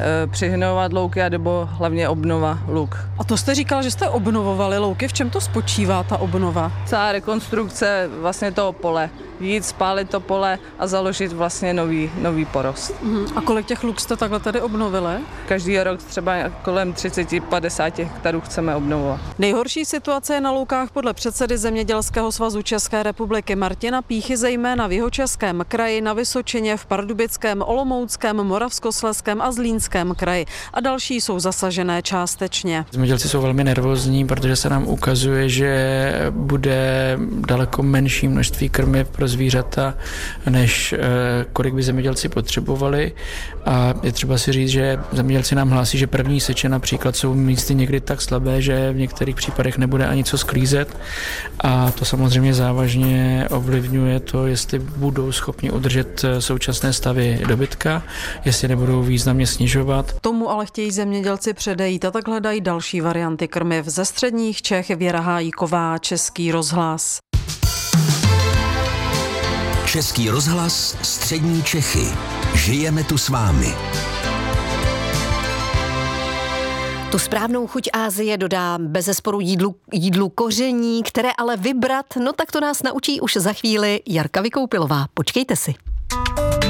přihnovat louky, nebo hlavně obnova luk. A to jste říkal, že jste obnovovali louky. V čem to spočívá, ta obnova? Celá rekonstrukce vlastně toho pole. Jít, spálit to pole a založit vlastně nový porost. A kolik těch luk jste takhle tady obnovili? Každý rok třeba kolem 30-50 hektarů chceme obnovovat. Nejhorší situace je na loukách podle předsedy Zemědělského svazu České republiky Martina Píchy, zejména v Jihočeském kraji, na Vysočině, v Pardubickém, Olomouckém, Moravskoslezském a Zlínském kraji. A další jsou zasažené částečně. Zemědělci jsou velmi nervózní, protože se nám ukazuje, že bude daleko menší množství krmiv pro zvířata, než kolik by zemědělci potřebovali. A je třeba si říct, že zemědělci nám hlásí, že první seče například jsou místy někdy tak slabé, že v některých případech nebude ani co sklízet. A to samozřejmě závažně ovlivňuje to, jestli budou schopni udržet současné stavy dobytka, jestli nebudou významně snižovat. Tomu ale chtějí zemědělci předejít a tak hledají další varianty krmiv. Ze středních Čech Věra Hájíková, Český rozhlas. Český rozhlas, střední Čechy. Žijeme tu s vámi. Tu správnou chuť Asie dodá bezesporu jídlu koření, které ale vybrat, no tak to nás naučí už za chvíli Jarka Vykoupilová. Počkejte si.